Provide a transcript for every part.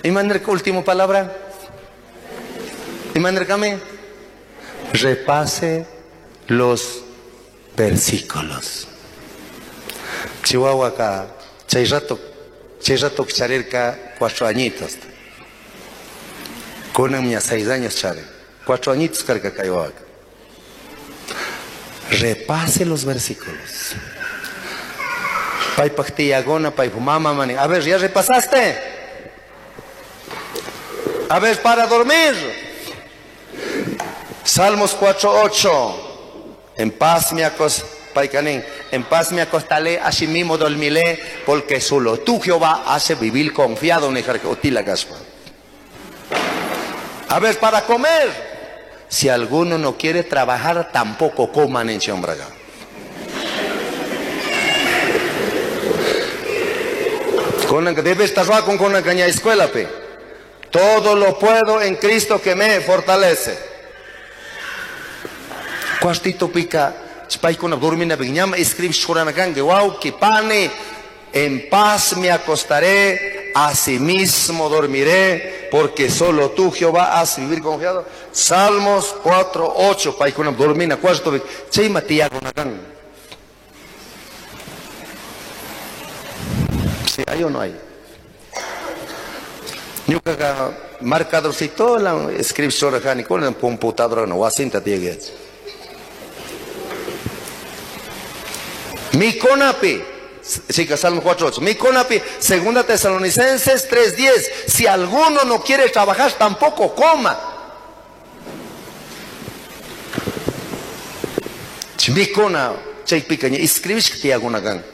¿Y manera última palabra? ¿Y manera came? Repase los versículos. Chihuahua acá, chay rato charerca 4 añitos. Con a 6 años chare. 4 añitos carga cayó. Repase los versículos. Pai pactillagona, pai mama mani. A ver, ¿ya repasaste? A ver, para dormir. Salmos 4:8. En paz me acostaré, así mismo dormiré, porque solo tú, Jehová, hace vivir confiado en el gaspa. A ver, para comer. Si alguno no quiere trabajar, tampoco coman en Chombraga. Debe estar con la caña escuela, pe. Todo lo puedo en Cristo que me fortalece. Cuastito pica, spay con abdurmina bignama, escribe shuranakan, que wow, que pane, en paz me acostaré, asimismo dormiré, porque solo tú, Jehová, has vivir confiado. Salmos 4:8, pay con abdurmina, cuarto pica, chay matia con acán. Si hay o no hay. Nunca marcadorcito la escribe shuranakan, con el computador no va a cinta tiene. Mi conapi, Salmo 4:8. Mi conapi, 2 Tesalonicenses 3:10. Si alguno no quiere trabajar, tampoco coma. Mi cona, chay picaña, escribes que te hago una gan.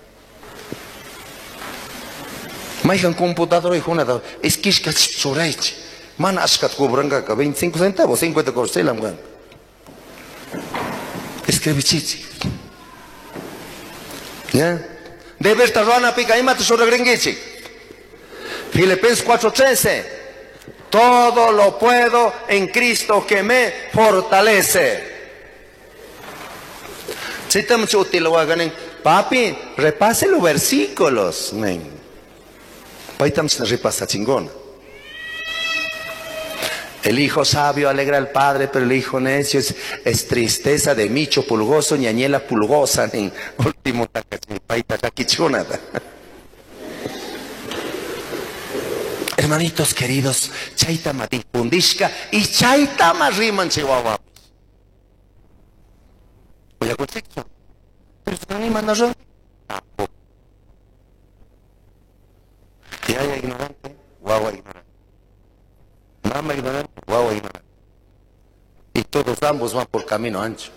Maigan computador y jona, es que es que choraiche. Man ascat cobranga 25 centavos, 50 corselam gan. Escribe chichi. ¿Ya? Debe estar rana pica y mate sobre gringichi. Filipenses 4:13. Todo lo puedo en Cristo que me fortalece. Si estamos útil, papi, repase los versículos. Paitamos repasa chingón. El hijo sabio alegra al padre, pero el hijo necio es tristeza de micho pulgoso, ñañela pulgosa, ni último paita caquichonada. Hermanitos queridos, chaita matipundishka y chaita más riman chihuahua. Voy a contexto. Pero no ni manda yo. Y haya ignorante, guagua ignorante. Mama ignorante, guagua ignorante. Y todos ambos van por camino ancho.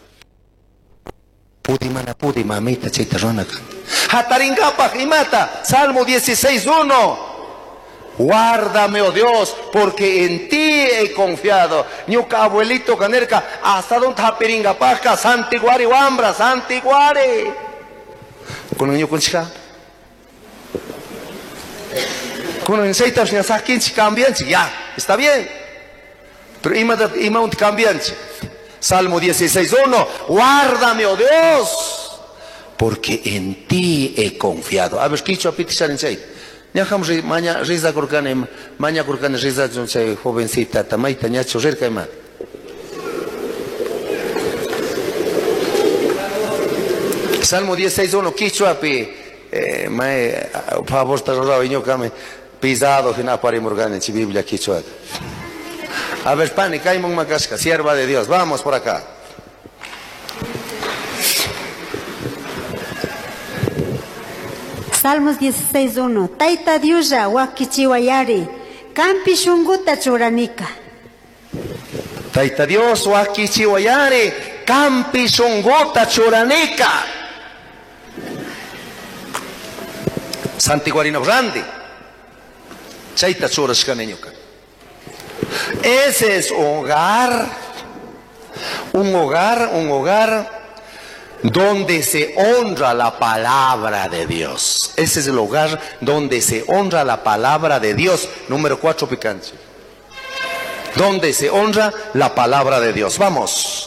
Pudi mamita chaita ronaka. Hataringapa imata, Salmo 16:1. Guárdame, oh Dios, porque en ti he confiado. Ñuka abuelito canerca, hasta donde hapiringapasca, santiguari wambra, santiguari. Con niño con chica. Con un seita si nasas 15 cambianchi, ya, está bien. Pero ima un cambianchi. Salmo 16:1. Guárdame, oh Dios, porque en ti he confiado. A ver, ¿qué hizo a Pitisar en seita? Ñajamos maña risa corcane, maña corcane risa jovencita, tamaita ñacho cerca y más. Salmo 16:1, quichuapi, favor está rorado y ñocame, pisado, que nada para morgane, en Biblia quichua. A ver, pane, caimon macasca, sierva de Dios, vamos por acá. Salmos 16:1. Taita Diosha wakichiwayari, campi shunguta churanika. Taita Dios wakichiwayari, campi shunguta churanika. Santiguarino grande. Chaita churashkaneñuka. Ese es un hogar donde se honra la palabra de Dios. Ese es el hogar donde se honra la palabra de Dios. Número 4, picante. Donde se honra la palabra de Dios. Vamos.